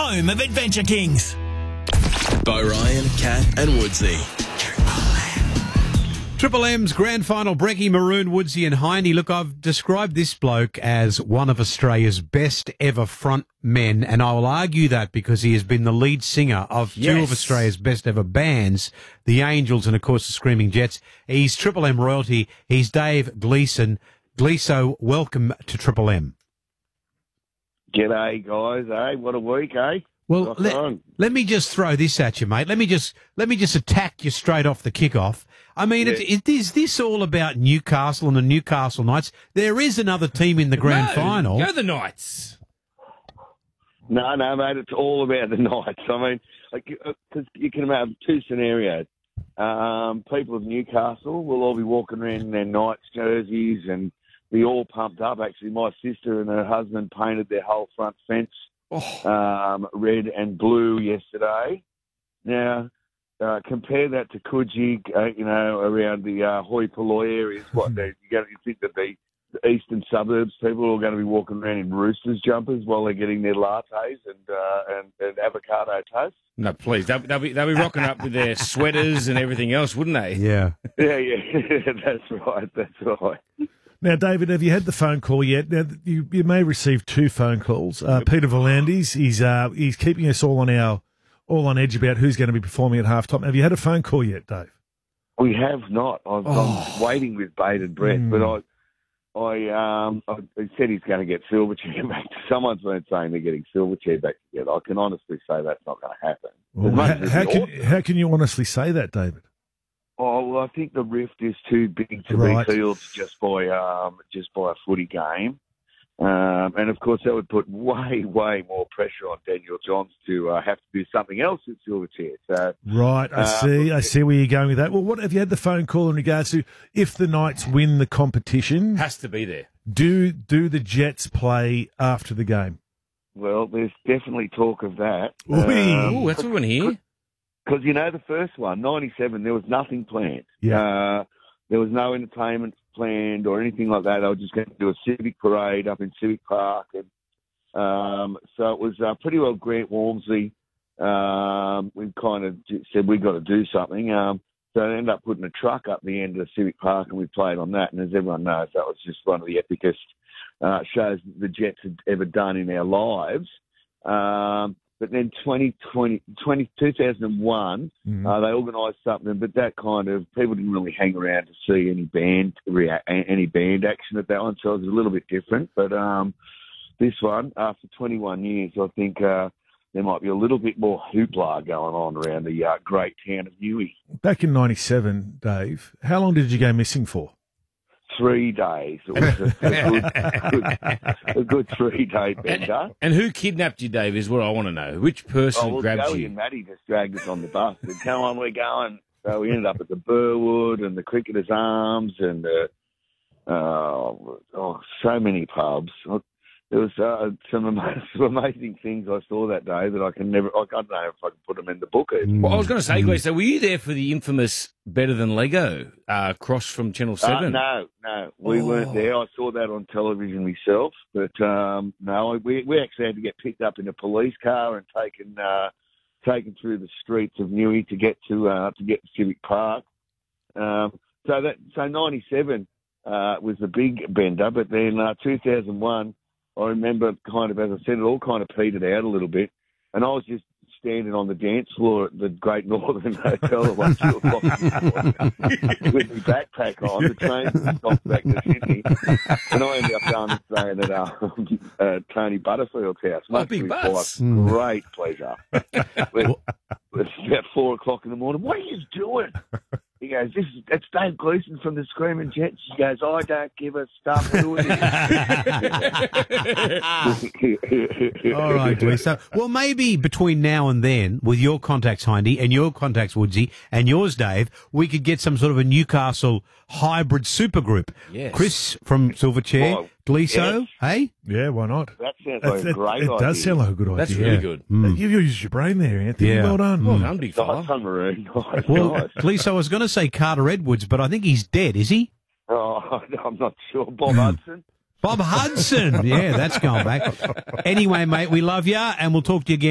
home of Adventure Kings. Bo Ryan, Kat and Woodsy. Triple M's grand final, Brecky, Maroon, Woodsy and Hindy. Look, I've described this bloke as one of Australia's best ever front men, and I will argue that because he has been the lead singer of two of Australia's best ever bands, the Angels and, of course, the Screaming Jets. He's Triple M royalty. He's Dave Gleeson. Gleeso, welcome to Triple M. G'day, guys. Hey, what a week, eh? Well, let me just throw this at you, mate. Let me just attack you straight off the kickoff. I mean, is this all about Newcastle and the Newcastle Knights? There is another team in the grand final. Go the Knights. No, mate, it's all about the Knights. I mean, because you can have two scenarios. People of Newcastle will all be walking around in their Knights jerseys and be all pumped up. Actually, my sister and her husband painted their whole front fence red and blue yesterday. Now, compare that to Coogee, around the Hoi Polloi areas. You think that the eastern suburbs people are all going to be walking around in Roosters jumpers while they're getting their lattes and avocado toast? No, please. They'll be rocking up with their sweaters and everything else, wouldn't they? Yeah. Yeah. That's right. Now, David, have you had the phone call yet? Now, you may receive two phone calls. Peter Volandis, he's keeping us all on edge about who's going to be performing at halftime. Have you had a phone call yet, Dave? We have not. I'm waiting with bated breath, but I said he's going to get Silverchair back. Someone's been saying they're getting Silverchair back together. I can honestly say that's not going to happen. Well, how can you honestly say that, David? Oh, well, I think the rift is too big to be healed just by a footy game. And, of course, that would put way, way more pressure on Daniel Johns to have to do something else at Silverchair. So, right, I see where you're going with that. Well, what have you had the phone call in regards to if the Knights win the competition? Has to be there. Do the Jets play after the game? Well, there's definitely talk of that. That's what we want to hear. Because, the first one, 97, there was nothing planned. Yeah. There was no entertainment planned or anything like that. They were just going to do a civic parade up in Civic Park. And so it was pretty well Grant Walmsley. We kind of said we've got to do something. So they ended up putting a truck up the end of the Civic Park and we played on that. And as everyone knows, that was just one of the epicest shows the Jets had ever done in our lives. But then 2001, they organised something, but that kind of people didn't really hang around to see any band action at that one, so it was a little bit different. But this one, after 21 years, I think there might be a little bit more hoopla going on around the great town of Newey. Back in 97, Dave, how long did you go missing for? 3 days. It was a good 3-day bender. And who kidnapped you, Dave, is what I want to know. Which person grabbed Joey you? and Matty just dragged us on the bus and said, come on, we're going. So we ended up at the Burwood and the Cricketers Arms and so many pubs. There was some amazing things I saw that day that I don't know if I can put them in the book. Well, I was going to say, Glees, so were you there for the infamous Better Than Lego cross from Channel 7? No, we weren't there. I saw that on television myself, but no, we actually had to get picked up in a police car and taken through the streets of Newey to get to Civic Park. So 97 was the big bender, but then 2001. I remember kind of, as I said, it all kind of petered out a little bit. And I was just standing on the dance floor at the Great Northern Hotel at 1, 2 o'clock in the morning with my backpack on. The train stopped back to Sydney. And I ended up going and staying at Tony Butterfield's house. Big bus. Great pleasure. It's about 4 o'clock in the morning. What are you doing? He goes, it's Dave Gleeson from the Screaming Jets. He goes, I don't give a stuff who it is. All right, Gleeson. Well, maybe between now and then, with your contacts, Hindy, and your contacts, Woodsy, and yours, Dave, we could get some sort of a Newcastle hybrid supergroup. Yes. Chris from Silverchair, Gleeso, hey? Yeah, why not? That sounds like a great idea. It does sound like a good idea. That's really good. You've used your brain there, Anthony. Yeah. Well done. Well done, big fella. Nice one, Maroon. Nice. Well, Gleeso, I was going to say Carter Edwards, but I think he's dead, is he? Oh, I'm not sure. Bob Hudson. Bob Hudson. Yeah, that's going back. Anyway, mate, we love you, and we'll talk to you again.